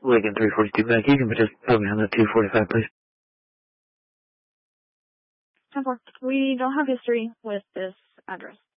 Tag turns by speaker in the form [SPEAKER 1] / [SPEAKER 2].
[SPEAKER 1] Lincoln 342 back. You can just put me on the 245, please.
[SPEAKER 2] 10-4. We don't have history with this address.